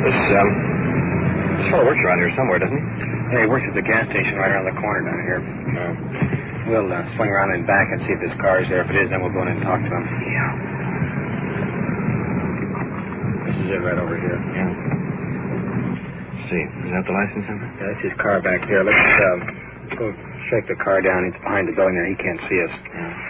This fellow works around here somewhere, doesn't he? Yeah, he works at the gas station right around the corner down here. We'll swing around in back and see if this car is there. If it is, then we'll go in and talk to him. Yeah. This is it right over here. Yeah. Let's see. Is that the license number? Yeah, that's his car back there. Let's go check the car down. It's behind the building there. He can't see us. Yeah.